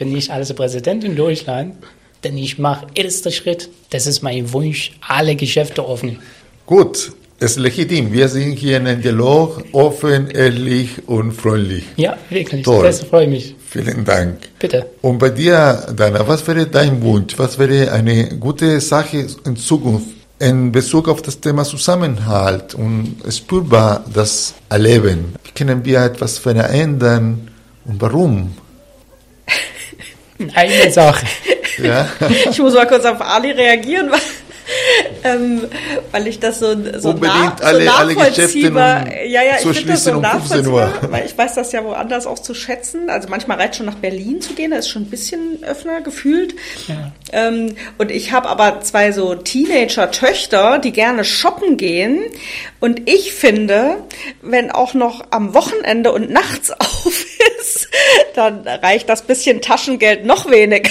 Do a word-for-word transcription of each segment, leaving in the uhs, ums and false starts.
wenn ich als Präsident in Deutschland, denn ich mache erster Schritt, das ist mein Wunsch, alle Geschäfte öffnen. Gut, es ist legitim. Wir sind hier in einem Dialog, offen, ehrlich und freundlich. Ja, wirklich, Toll. Das freut mich. Vielen Dank. Bitte. Und bei dir, Dana, was wäre dein Wunsch? Was wäre eine gute Sache in Zukunft in Bezug auf das Thema Zusammenhalt und spürbar das Erleben? Wie können wir etwas verändern und warum? Eine Sache. Ja. Ich muss mal kurz auf Ali reagieren, weil, ähm, weil ich das so, so, Unbedingt nach, so alle, nachvollziehbar, alle ja, ja, ich finde das so um nachvollziehbar, weil ich weiß das ja woanders auch zu schätzen. Also manchmal reicht schon nach Berlin zu gehen, da ist schon ein bisschen öffner gefühlt. Ja. Ähm, und ich habe aber zwei so Teenager-Töchter, die gerne shoppen gehen. Und ich finde, wenn auch noch am Wochenende und nachts auf ist, dann reicht das bisschen Taschengeld noch weniger.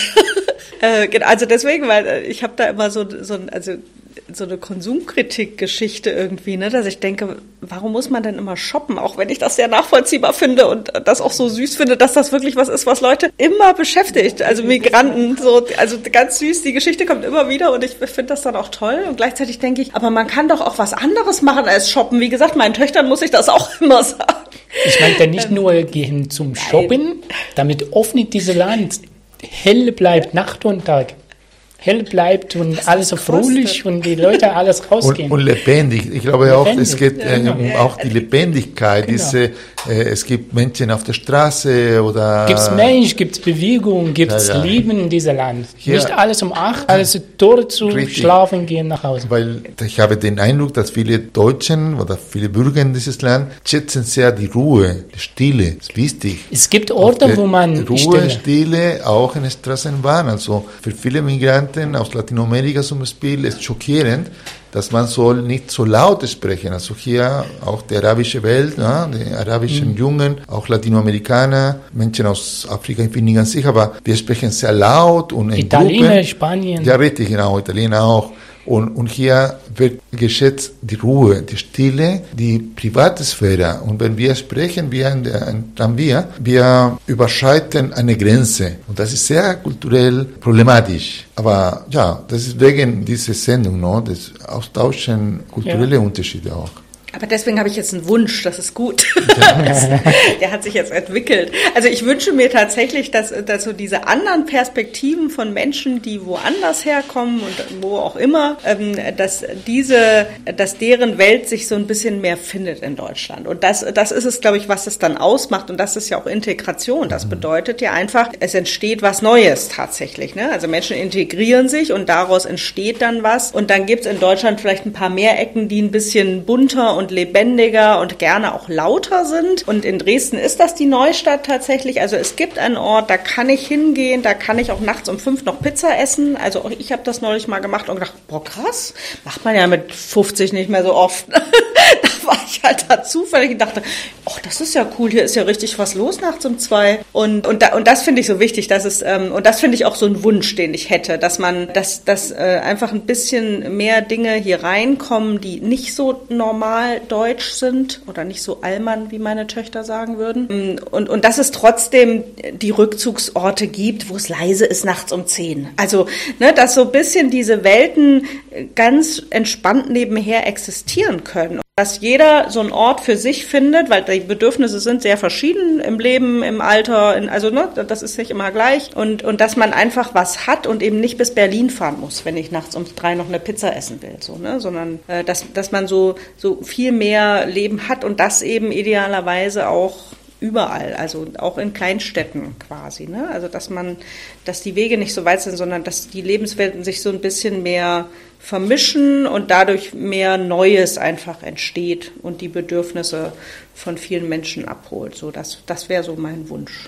Also deswegen, weil ich habe da immer so, so, also so eine Konsumkritik-Geschichte irgendwie, ne, dass ich denke, warum muss man denn immer shoppen? Auch wenn ich das sehr nachvollziehbar finde und das auch so süß finde, dass das wirklich was ist, was Leute immer beschäftigt. Also Migranten, so, also ganz süß, die Geschichte kommt immer wieder und ich finde das dann auch toll. Und gleichzeitig denke ich, aber man kann doch auch was anderes machen als shoppen. Wie gesagt, meinen Töchtern muss ich das auch immer sagen. Ich meinte nicht ähm, nur gehen zum Shoppen, nein. Damit öffnet dieses Land. Hell bleibt Nacht und Tag. Hell bleibt und das alles so fröhlich und die Leute alles rausgehen. Und, und lebendig. Ich glaube lebendig. auch, es geht ja, genau. äh, um auch die Lebendigkeit. Genau. Diese, äh, es gibt Menschen auf der Straße oder... Gibt es Mensch, gibt es Bewegung, gibt es ja, ja. Leben in diesem Land. Ja. Nicht alles um acht, alles dort zu Richtig. Schlafen gehen nach Hause. Weil ich habe den Eindruck, dass viele Deutschen oder viele Bürger in dieses Land schätzen sehr die Ruhe, die Stille. Das ist wichtig. Es gibt Orte, wo man... Ruhe, Stille. Stille, auch in der Straßenbahn. Also für viele Migranten aus Lateinamerika zum Beispiel ist schockierend, dass man soll nicht so laut sprechen. Also hier auch die arabische Welt, ne? Die arabischen mhm. Jungen, auch Latinamerikaner, Menschen aus Afrika, ich bin nicht ganz sicher, aber wir sprechen sehr laut und in Italiener, Gruppen. Spanien. Ja, richtig, genau, Italiener auch. Und, und hier wird geschätzt die Ruhe, die Stille, die Privatsphäre. Und wenn wir sprechen, wir in der in Tramvia, wir überschreiten eine Grenze. Und das ist sehr kulturell problematisch. Aber ja, das ist wegen dieser Sendung, no? Das austauschen kulturelle ja. Unterschiede auch. Aber deswegen habe ich jetzt einen Wunsch, das ist gut. Der hat sich jetzt entwickelt. Also ich wünsche mir tatsächlich, dass, dass so diese anderen Perspektiven von Menschen, die woanders herkommen und wo auch immer, dass diese, dass deren Welt sich so ein bisschen mehr findet in Deutschland. Und das, das ist es, glaube ich, was es dann ausmacht. Und das ist ja auch Integration. Das bedeutet ja einfach, es entsteht was Neues tatsächlich, ne? Also Menschen integrieren sich und daraus entsteht dann was. Und dann gibt es in Deutschland vielleicht ein paar mehr Ecken, die ein bisschen bunter und und lebendiger und gerne auch lauter sind. Und in Dresden ist das die Neustadt tatsächlich. Also es gibt einen Ort, da kann ich hingehen, da kann ich auch nachts um fünf noch Pizza essen. Also auch ich habe das neulich mal gemacht und gedacht, boah krass, macht man ja mit fünfzig nicht mehr so oft. Da war ich halt da zufällig und dachte, ach, das ist ja cool, hier ist ja richtig was los nachts um zwei. Und, und, da, und das finde ich so wichtig, dass es, ähm, und das finde ich auch so ein Wunsch, den ich hätte, dass man, dass, dass äh, einfach ein bisschen mehr Dinge hier reinkommen, die nicht so normal deutsch sind oder nicht so Allmann, wie meine Töchter sagen würden. Und, und dass es trotzdem die Rückzugsorte gibt, wo es leise ist nachts um zehn. Also, ne, dass so ein bisschen diese Welten ganz entspannt nebenher existieren können. Dass jeder so einen Ort für sich findet, weil die Bedürfnisse sind sehr verschieden im Leben, im Alter, in, also ne, das ist nicht immer gleich. Und, und dass man einfach was hat und eben nicht bis Berlin fahren muss, wenn ich nachts um drei noch eine Pizza essen will, so, ne, sondern äh, dass, dass man so, so viel mehr Leben hat und das eben idealerweise auch überall, also auch in Kleinstädten quasi, ne? Also dass man, dass die Wege nicht so weit sind, sondern dass die Lebenswelten sich so ein bisschen mehr vermischen und dadurch mehr Neues einfach entsteht und die Bedürfnisse von vielen Menschen abholt. So, das, das wäre so mein Wunsch.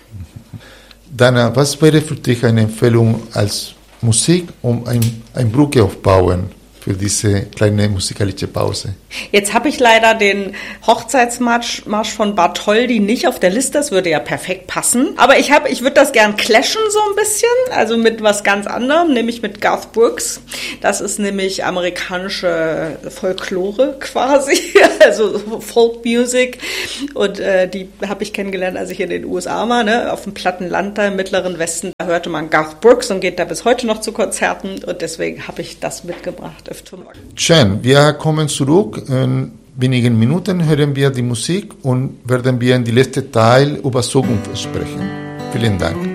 Dana, was wäre für dich eine Empfehlung als Musik, um ein, eine Brücke aufbauen für diese kleine musikalische Pause. Jetzt habe ich leider den Hochzeitsmarsch Marsch von Bartholdy nicht auf der Liste, das würde ja perfekt passen. Aber ich habe, ich würde das gern clashen so ein bisschen, also mit was ganz anderem, nämlich mit Garth Brooks. Das ist nämlich amerikanische Folklore quasi, also Folk Music. Und äh, die habe ich kennengelernt, als ich in den U S A war, ne? Auf dem platten Land da im Mittleren Westen. Da hörte man Garth Brooks und geht da bis heute noch zu Konzerten. Und deswegen habe ich das mitgebracht. Schön, wir kommen zurück. In wenigen Minuten hören wir die Musik und werden wir in die letzte Teil über Zukunft sprechen. Vielen Dank.